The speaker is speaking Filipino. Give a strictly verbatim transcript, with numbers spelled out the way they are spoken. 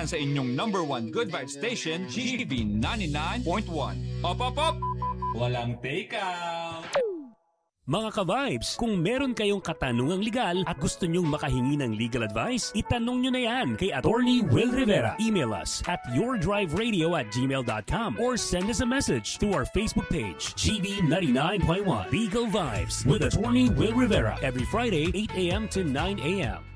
yan sa inyong number one good vibe station, G V ninety-nine point one. Op, op, op! Walang take-out! Mga ka-vibes, kung meron kayong katanungang legal at gusto nyong makahingi ng legal advice, itanong nyo na yan kay Attorney Will Rivera. Email us at yourdriveradio at gmail dot com or send us a message to our Facebook page, G V ninety-nine point one Legal Vibes with Attorney Will Rivera, every Friday, eight a.m. to nine a.m.